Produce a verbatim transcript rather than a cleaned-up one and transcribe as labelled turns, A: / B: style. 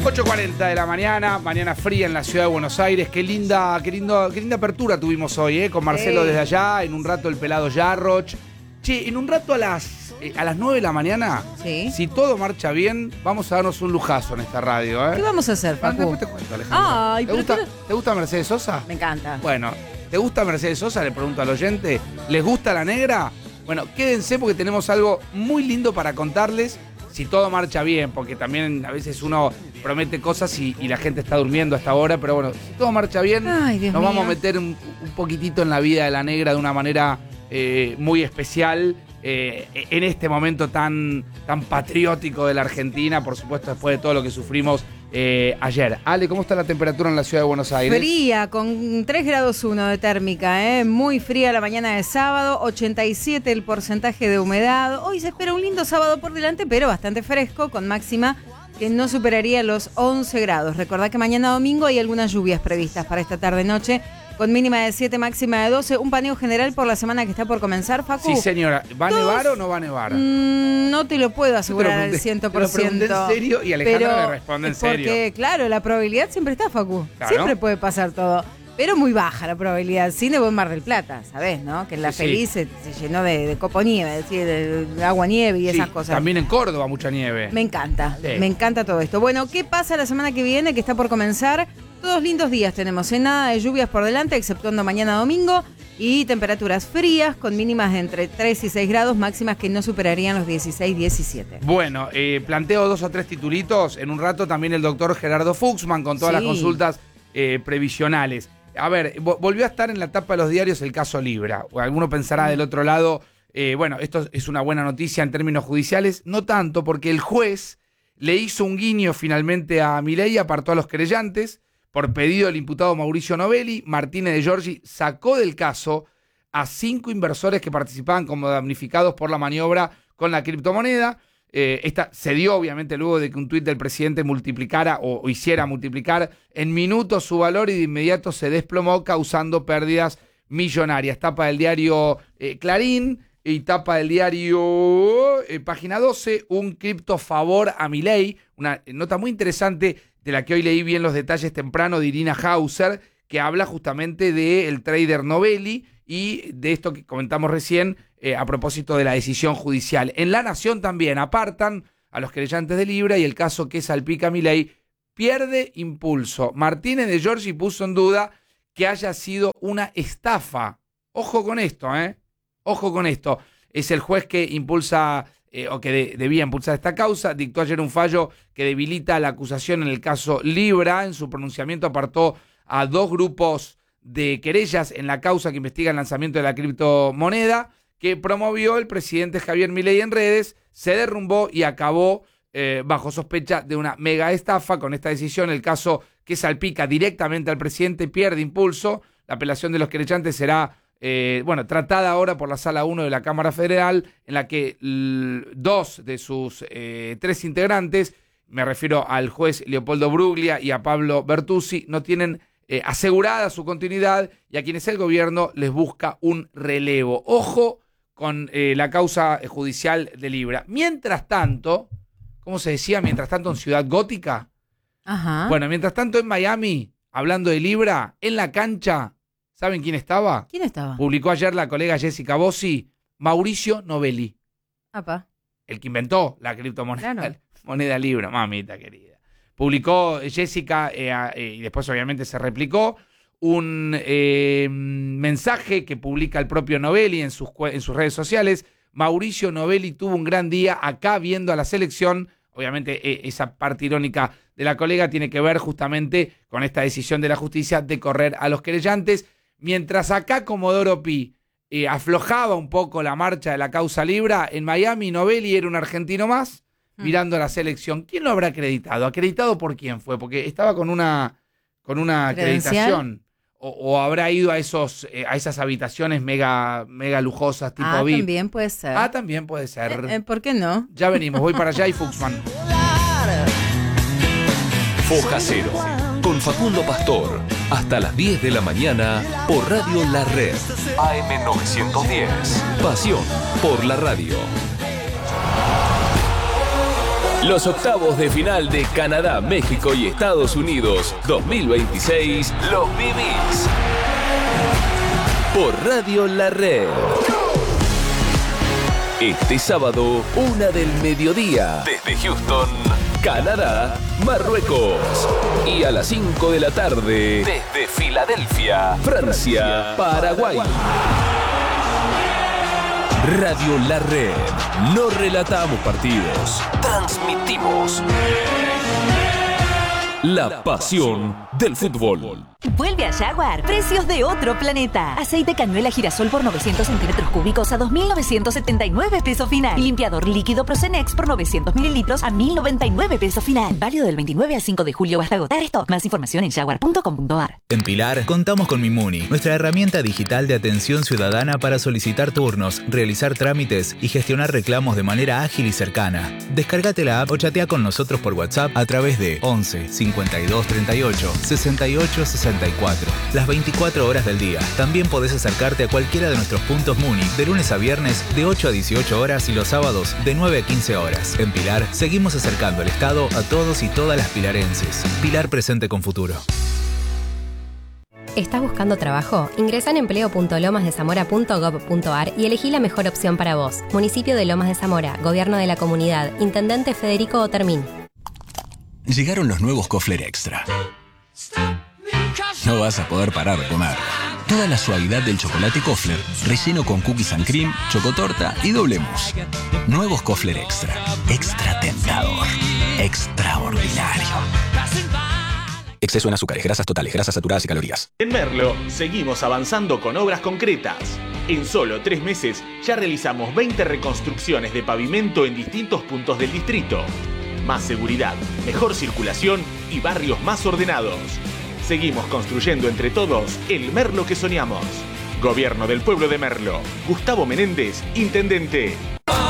A: ocho cuarenta de la mañana, mañana fría en la ciudad de Buenos Aires. Qué linda, qué lindo, qué linda apertura tuvimos hoy, ¿eh? Con Marcelo
B: sí.
A: desde allá, en un rato el pelado Yarroch. Che, en un rato a las, eh, a las nueve de la mañana,
B: sí.
A: si todo marcha bien, vamos a darnos un lujazo en esta radio, ¿eh?
B: ¿Qué vamos a hacer,
A: Ah,
B: Facu?
A: después te cuento, Alejandra.
B: Ay,
A: ¿Te,
B: pero
A: gusta,
B: tú-
A: ¿Te gusta Mercedes Sosa?
B: Me encanta.
A: Bueno, ¿te gusta Mercedes Sosa? Le pregunto al oyente. ¿Les gusta la negra? Bueno, quédense porque tenemos algo muy lindo para contarles. Si todo marcha bien, porque también a veces uno promete cosas y, y la gente está durmiendo hasta ahora, pero bueno, si todo marcha bien,
B: Ay, Dios
A: nos
B: mío.
A: vamos a meter un, un poquitito en la vida de la negra de una manera eh, muy especial, eh, en este momento tan, tan patriótico de la Argentina, por supuesto después de todo lo que sufrimos eh, ayer. Ale, ¿cómo está la temperatura en la ciudad de Buenos Aires?
B: Fría, con tres grados uno de térmica, ¿eh? Muy fría la mañana de sábado, ochenta y siete el porcentaje de humedad. Hoy se espera un lindo sábado por delante, pero bastante fresco, con máxima que no superaría los once grados. Recordá que mañana domingo hay algunas lluvias previstas para esta tarde-noche, con mínima de siete, máxima de doce. Un paneo general por la semana que está por comenzar, Facu.
A: Sí, señora. ¿Va a
B: Dos-
A: nevar o no va a nevar?
B: Mm, no te lo puedo asegurar
A: pregunté-
B: al ciento
A: te
B: por
A: lo
B: ciento.
A: pregunté en serio y Alejandra
B: pero
A: me responde en
B: es porque,
A: serio.
B: claro, la probabilidad siempre está, Facu.
A: Claro.
B: Siempre puede pasar todo. Pero muy baja la probabilidad. Cine buen Mar del Plata, ¿sabés, no? Que en La
A: Sí,
B: Feliz se, se llenó de, de copo nieve, es decir, de, de agua nieve y
A: Sí,
B: esas cosas.
A: también en Córdoba mucha nieve.
B: Me encanta,
A: Sí.
B: me encanta todo esto. Bueno, ¿qué pasa la semana que viene, que está por comenzar? Todos lindos días tenemos, ¿eh? Nada de lluvias por delante, exceptuando mañana domingo, y temperaturas frías con mínimas de entre tres y seis grados, máximas que no superarían los dieciséis, diecisiete.
A: Bueno, eh, planteo dos o tres titulitos. En un rato también el doctor Gerardo Fuchsman con todas
B: Sí.
A: las consultas eh, previsionales. A ver, vo- volvió a estar en la tapa de los diarios el caso Libra. O alguno pensará del otro lado, eh, bueno, esto es una buena noticia en términos judiciales. No tanto, porque el juez le hizo un guiño finalmente a Milei, apartó a los querellantes. Por pedido del imputado Mauricio Novelli, Martínez de Giorgi sacó del caso a cinco inversores que participaban como damnificados por la maniobra con la criptomoneda. Eh, esta se dio obviamente luego de que un tuit del presidente multiplicara o, o hiciera multiplicar en minutos su valor y de inmediato se desplomó causando pérdidas millonarias. Tapa del diario eh, Clarín y tapa del diario eh, Página doce, un cripto favor a Milei, una nota muy interesante de la que hoy leí bien los detalles temprano de Irina Hauser, que habla justamente del trader Novelli y de esto que comentamos recién eh, a propósito de la decisión judicial. En La Nación también apartan a los querellantes de Libra y el caso que salpica a Milei pierde impulso. Martínez de Giorgi puso en duda que haya sido una estafa. Ojo con esto, ¿eh? Ojo con esto. Es el juez que impulsa, eh, o que de, debía impulsar esta causa, dictó ayer un fallo que debilita la acusación en el caso Libra. En su pronunciamiento apartó a dos grupos de querellas en la causa que investiga el lanzamiento de la criptomoneda que promovió el presidente Javier Milei en redes, se derrumbó y acabó eh, bajo sospecha de una mega estafa. Con esta decisión, el caso que salpica directamente al presidente pierde impulso. La apelación de los querellantes será eh, bueno, tratada ahora por la Sala uno de la Cámara Federal, en la que l- dos de sus eh, tres integrantes, me refiero al juez Leopoldo Bruglia y a Pablo Bertuzzi, no tienen eh, asegurada su continuidad y a quienes el gobierno les busca un relevo. Ojo con eh, la causa judicial de Libra. Mientras tanto, ¿cómo se decía? Mientras tanto en Ciudad Gótica.
B: Ajá.
A: Bueno, mientras tanto en Miami, hablando de Libra, en la cancha, ¿saben quién estaba?
B: ¿Quién estaba?
A: Publicó ayer la colega Jessica Bossi, Mauricio Novelli,
B: Apa.
A: el que inventó la criptomoneda,
B: Claro.
A: moneda Libra, mamita querida. Publicó Jessica eh, eh, y después obviamente se replicó un eh, mensaje que publica el propio Novelli en sus, en sus redes sociales. Mauricio Novelli tuvo un gran día acá viendo a la selección. Obviamente eh, esa parte irónica de la colega tiene que ver justamente con esta decisión de la justicia de correr a los querellantes. Mientras acá Comodoro Pi eh, aflojaba un poco la marcha de la causa Libra, en Miami Novelli era un argentino más mirando a la selección. ¿Quién lo habrá acreditado? ¿Acreditado por quién fue? Porque estaba con una, con una
B: ¿Credencial?
A: acreditación. O, o habrá ido a esos eh, a esas habitaciones mega, mega lujosas tipo
B: Ah,
A: V I P.
B: también puede ser.
A: Ah, también puede ser.
B: Eh, eh, ¿Por qué no?
A: Ya venimos, voy para allá y Fuchsman.
C: Foja Cero, con Facundo Pastor, hasta las diez de la mañana por Radio La Red. A M novecientos diez. Pasión por la radio. Los octavos de final de Canadá, México y Estados Unidos dos mil veintiséis los vivís por Radio La Red. Este sábado, una del mediodía, desde Houston, Canadá, Marruecos. Y a las cinco de la tarde, desde Filadelfia, Francia, Paraguay. Radio La Red. No relatamos partidos, transmitimos la pasión del fútbol.
D: Vuelve a Jaguar. Precios de otro planeta. Aceite cañuela girasol por novecientos centímetros cúbicos a dos mil novecientos setenta y nueve pesos final. Limpiador líquido Procenex por novecientos mililitros a mil noventa y nueve pesos final. Válido del veintinueve al cinco de julio hasta agotar stock. Más información en jaguar punto com punto a r.
E: En Pilar contamos con Mimuni, nuestra herramienta digital de atención ciudadana para solicitar turnos, realizar trámites y gestionar reclamos de manera ágil y cercana. Descárgate la app o chatea con nosotros por WhatsApp a través de once cincuenta y dos treinta y ocho sesenta y ocho sesenta y cuatro. Las veinticuatro horas del día. También podés acercarte a cualquiera de nuestros puntos Muni de lunes a viernes de ocho a dieciocho horas y los sábados de nueve a quince horas. En Pilar seguimos acercando el Estado a todos y todas las pilarenses. Pilar presente con futuro.
F: ¿Estás buscando trabajo? Ingresa en empleo punto lomas de zamora punto gob punto a r y elegí la mejor opción para vos. Municipio de Lomas de Zamora, Gobierno de la Comunidad, Intendente Federico Otermín.
G: Llegaron los nuevos Kofler Extra. No vas a poder parar de comer. Toda la suavidad del chocolate Kofler, relleno con cookies and cream, chocotorta y doble mousse. Nuevos Kofler Extra. Extra tentador. Extraordinario. Exceso en azúcares, grasas totales, grasas saturadas y calorías.
H: En Merlo seguimos avanzando con obras concretas. En solo tres meses ya realizamos veinte reconstrucciones de pavimento en distintos puntos del distrito. Más seguridad, mejor circulación y barrios más ordenados. Seguimos construyendo entre todos el Merlo que soñamos. Gobierno del Pueblo de Merlo. Gustavo Menéndez, Intendente.